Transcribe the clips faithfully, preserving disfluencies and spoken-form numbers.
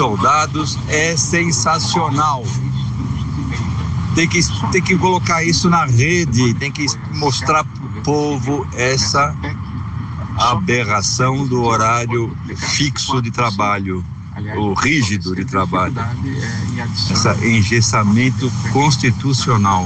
soldados é sensacional. Tem que, tem que colocar isso na rede, tem que mostrar para o povo essa aberração do horário fixo de trabalho, o rígido de trabalho, esse engessamento constitucional.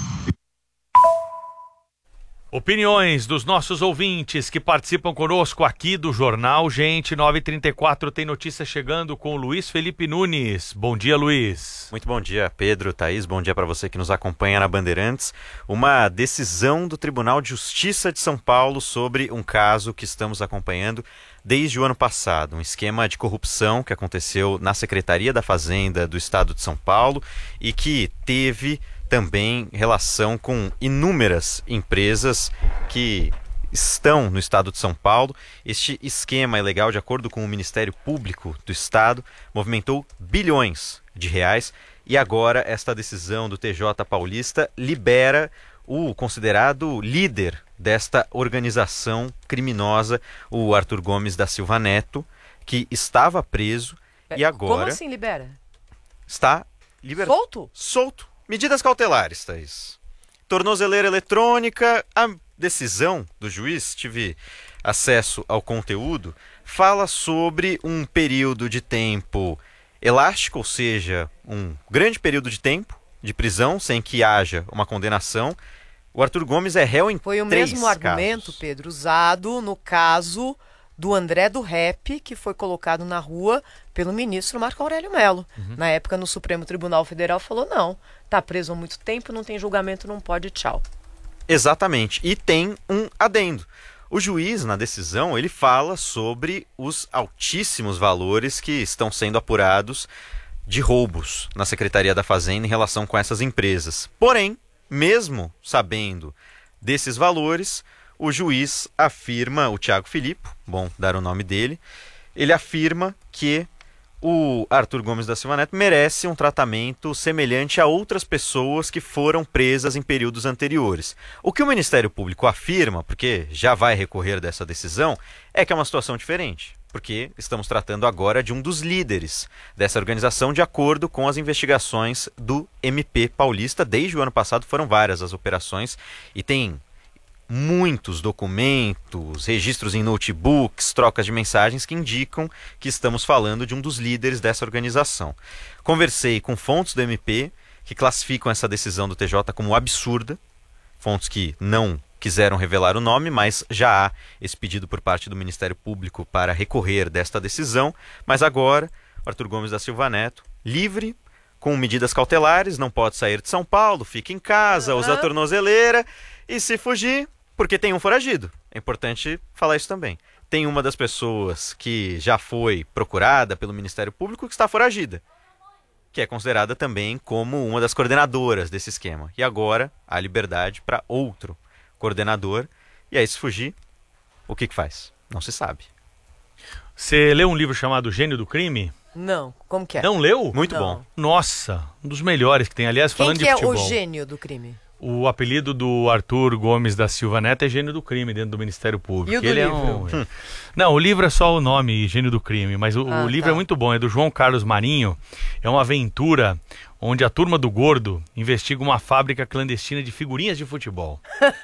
Opiniões dos nossos ouvintes que participam conosco aqui do Jornal Gente. Nove e trinta e quatro tem notícia chegando com o Luiz Felipe Nunes. Bom dia, Luiz. Muito bom dia, Pedro, Thaís. Bom dia para você que nos acompanha na Bandeirantes. Uma decisão do Tribunal de Justiça de São Paulo sobre um caso que estamos acompanhando desde o ano passado. Um esquema de corrupção que aconteceu na Secretaria da Fazenda do Estado de São Paulo e que teve também relação com inúmeras empresas que estão no estado de São Paulo. Este esquema ilegal, de acordo com o Ministério Público do Estado, movimentou bilhões de reais e agora esta decisão do T J paulista libera o considerado líder desta organização criminosa, o Arthur Gomes da Silva Neto, que estava preso e agora... Como assim libera? Está liberado. Solto? Solto. Medidas cautelares, Thaís. Tornozeleira eletrônica. A decisão do juiz, tive acesso ao conteúdo, fala sobre um período de tempo elástico, ou seja, um grande período de tempo de prisão sem que haja uma condenação. O Arthur Gomes é réu em Foi o três mesmo argumento, casos. Pedro, usado no caso do André do Rep, que foi colocado na rua pelo ministro Marco Aurélio Mello. Uhum. Na época, no Supremo Tribunal Federal, falou, não, tá preso há muito tempo, não tem julgamento, não pode, tchau. Exatamente. E tem um adendo. O juiz, na decisão, ele fala sobre os altíssimos valores que estão sendo apurados de roubos na Secretaria da Fazenda em relação com essas empresas. Porém, mesmo sabendo desses valores, o juiz afirma, o Thiago Filippo, bom dar o nome dele, ele afirma que o Arthur Gomes da Silva Neto merece um tratamento semelhante a outras pessoas que foram presas em períodos anteriores. O que o Ministério Público afirma, porque já vai recorrer dessa decisão, é que é uma situação diferente, porque estamos tratando agora de um dos líderes dessa organização, de acordo com as investigações do M P paulista. Desde o ano passado foram várias as operações e tem muitos documentos, registros em notebooks, trocas de mensagens que indicam que estamos falando de um dos líderes dessa organização. Conversei com fontes do M P que classificam essa decisão do T J como absurda, fontes que não quiseram revelar o nome, mas já há esse pedido por parte do Ministério Público para recorrer desta decisão, mas agora o Arthur Gomes da Silva Neto, livre, com medidas cautelares, não pode sair de São Paulo, fica em casa, usa a tornozeleira e se fugir, porque tem um foragido. É importante falar isso também. Tem uma das pessoas que já foi procurada pelo Ministério Público que está foragida, que é considerada também como uma das coordenadoras desse esquema. E agora há liberdade para outro coordenador. E aí, se fugir, o que que faz? Não se sabe. Você leu um livro chamado Gênio do Crime? Não, como que é? Não leu? Muito Não. bom. Nossa, um dos melhores que tem. Aliás, Quem falando que de é futebol. o gênio do crime? O apelido do Arthur Gomes da Silva Neto é Gênio do Crime dentro do Ministério Público. E o do Ele livro? É um... Não, o livro é só o nome, Gênio do Crime, mas o, Ah, o livro tá. é muito bom, é do João Carlos Marinho. É uma aventura onde a turma do Gordo investiga uma fábrica clandestina de figurinhas de futebol.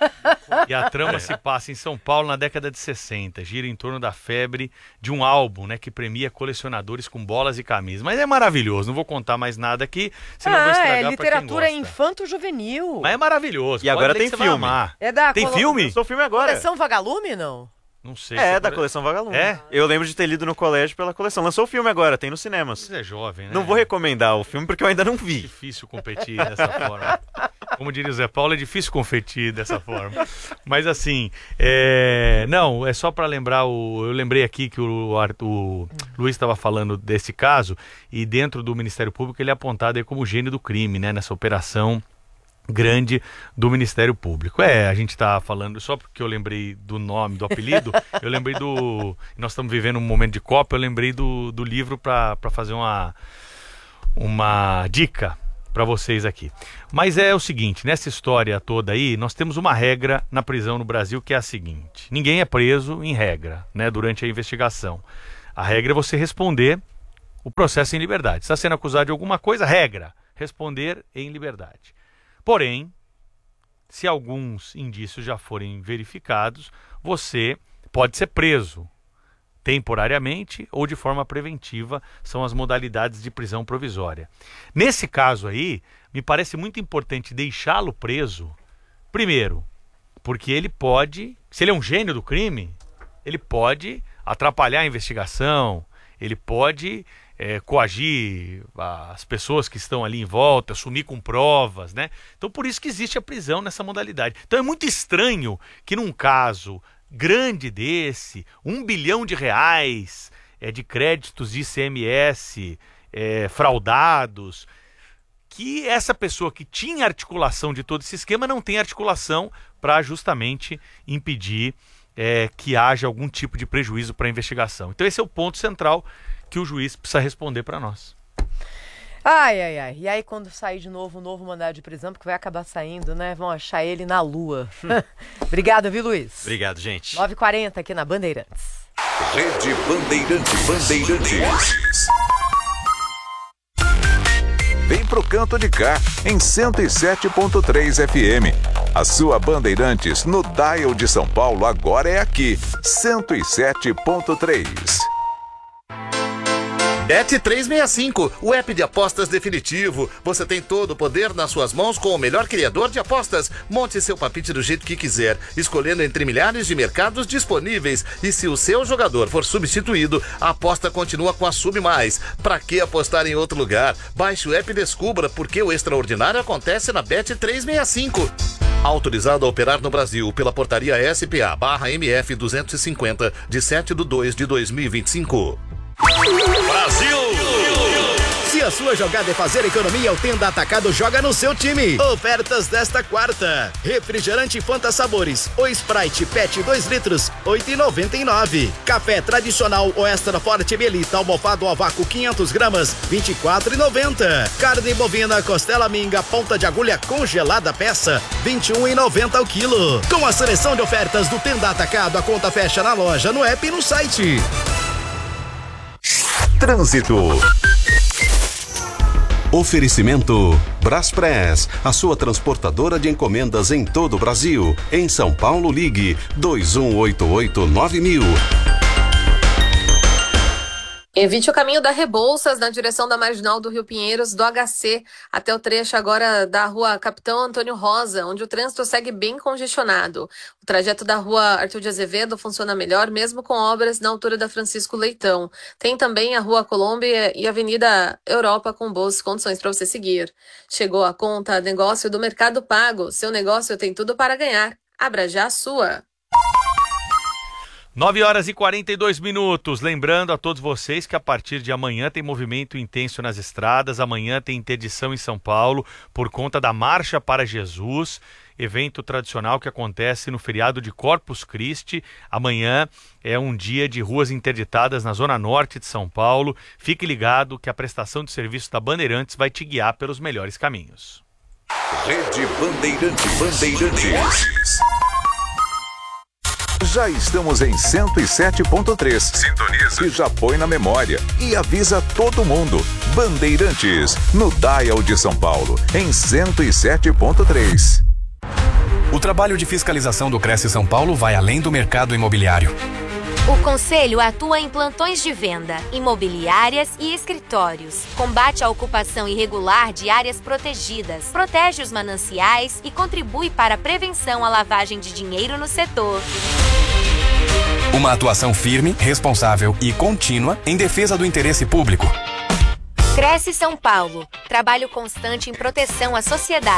E a trama se passa em São Paulo na década de sessenta. Gira em torno da febre de um álbum, né, que premia colecionadores com bolas e camisas. Mas é maravilhoso, não vou contar mais nada aqui, senão vou Ah, estragar é pra literatura quem gosta. infanto-juvenil. Mas é maravilhoso. E pode agora ler tem que você vai filme. amar. É da Tem colo- filme? Lançou o filme agora. Coleção Vagalume, não? Não sei. É, se da pare- coleção Vagalume. É? Eu lembro de ter lido no colégio pela coleção. Lançou o filme agora, tem nos cinemas. Você é jovem, né? Não vou recomendar o filme porque eu ainda não vi. Difícil competir dessa forma. Como diria o Zé Paulo, é difícil competir dessa forma. Mas assim, é... não, é só para lembrar, o... eu lembrei aqui que o, Arthur... o Luiz estava falando desse caso, e dentro do Ministério Público ele é apontado aí como gênio do crime, né, nessa operação grande do Ministério Público. É, a gente está falando, só porque eu lembrei do nome, do apelido, eu lembrei do... Nós estamos vivendo um momento de Copa, eu lembrei do, do livro para fazer uma, uma dica para vocês aqui. Mas é o seguinte, nessa história toda aí, nós temos uma regra na prisão no Brasil que é a seguinte: ninguém é preso em regra, né, durante a investigação. A regra é você responder o processo em liberdade. Está sendo acusado de alguma coisa, regra, responder em liberdade. Porém, se alguns indícios já forem verificados, você pode ser preso temporariamente ou de forma preventiva, são as modalidades de prisão provisória. Nesse caso aí, me parece muito importante deixá-lo preso, primeiro, porque ele pode, se ele é um gênio do crime, ele pode atrapalhar a investigação, ele pode é, coagir as pessoas que estão ali em volta, sumir com provas, né? Então por isso que existe a prisão nessa modalidade. Então é muito estranho que num caso grande desse, um bilhão de reais é, de créditos de I C M S é, fraudados, que essa pessoa que tinha articulação de todo esse esquema não tem articulação para justamente impedir é, que haja algum tipo de prejuízo para a investigação. Então esse é o ponto central que o juiz precisa responder para nós. Ai, ai, ai. E aí quando sair de novo o novo mandado de prisão, porque vai acabar saindo, né? Vão achar ele na lua. Obrigada, viu, Luiz? Obrigado, gente. nove e quarenta aqui na Bandeirantes. Rede Bandeirantes. Bandeirantes. Vem pro canto de cá, em cento e sete ponto três F M. A sua Bandeirantes no dial de São Paulo agora é aqui, cento e sete ponto três. Bet trezentos e sessenta e cinco, o app de apostas definitivo. Você tem todo o poder nas suas mãos com o melhor criador de apostas. Monte seu palpite do jeito que quiser, escolhendo entre milhares de mercados disponíveis. E se o seu jogador for substituído, a aposta continua com a Sub Mais. Pra que apostar em outro lugar? Baixe o app e descubra porque o extraordinário acontece na Bet trezentos e sessenta e cinco. Autorizado a operar no Brasil pela portaria S P A barra M F duzentos e cinquenta, de sete de dois de dois mil e vinte e cinco. Brasil! Se a sua jogada é fazer economia, o Tenda Atacado joga no seu time. Ofertas desta quarta: refrigerante Fanta Sabores, o Sprite Pet dois litros, oito reais e noventa e nove centavos. Café tradicional ou extra forte Belita almofado a vácuo quinhentas gramas, vinte e quatro reais e noventa centavos. Carne bovina costela minga ponta de agulha congelada peça, vinte e um reais e noventa centavos ao quilo. Com a seleção de ofertas do Tenda Atacado, a conta fecha na loja, no app e no site. Trânsito. Oferecimento Braspress, a sua transportadora de encomendas em todo o Brasil. Em São Paulo, ligue dois um oito oito nove mil. Evite o caminho da Rebouças na direção da Marginal do Rio Pinheiros, do H C, até o trecho agora da rua Capitão Antônio Rosa, onde o trânsito segue bem congestionado. O trajeto da rua Arthur de Azevedo funciona melhor, mesmo com obras na altura da Francisco Leitão. Tem também a rua Colômbia e a Avenida Europa com boas condições para você seguir. Chegou a conta negócio do Mercado Pago. Seu negócio tem tudo para ganhar. Abra já a sua. nove horas e quarenta e dois minutos. Lembrando a todos vocês que a partir de amanhã tem movimento intenso nas estradas. Amanhã tem interdição em São Paulo por conta da Marcha para Jesus, evento tradicional que acontece no feriado de Corpus Christi. Amanhã é um dia de ruas interditadas na zona norte de São Paulo. Fique ligado que a prestação de serviço da Bandeirantes vai te guiar pelos melhores caminhos. Rede Bandeirantes. Bandeirantes. Já estamos em cento e sete ponto três. Sintoniza. E já põe na memória. E avisa todo mundo. Bandeirantes, no dial de São Paulo, em cento e sete ponto três. O trabalho de fiscalização do Cresce São Paulo vai além do mercado imobiliário. O Conselho atua em plantões de venda, imobiliárias e escritórios. Combate a ocupação irregular de áreas protegidas, protege os mananciais e contribui para a prevenção à lavagem de dinheiro no setor. Uma atuação firme, responsável e contínua em defesa do interesse público. Cresce São Paulo. Trabalho constante em proteção à sociedade.